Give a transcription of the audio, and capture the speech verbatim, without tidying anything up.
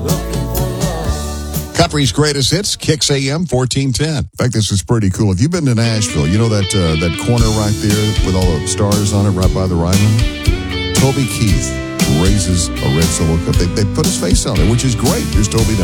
Country's greatest hits, Kicks A M fourteen ten. In fact, this is pretty cool. If you've been to Nashville, you know that uh, that corner right there with all the stars on it right by the Rhino? Toby Keith raises a red solo cup. They, they put his face on it, which is great. Here's Toby now.